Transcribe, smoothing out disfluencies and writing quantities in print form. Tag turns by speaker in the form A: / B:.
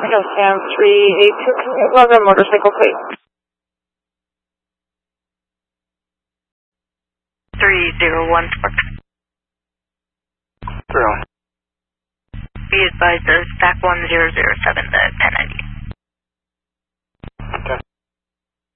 A: Sam 38211 motorcycle plate.
B: 301 Spark.
C: Zero.
B: Be advised, the stack 1007, the 1090.
C: Okay.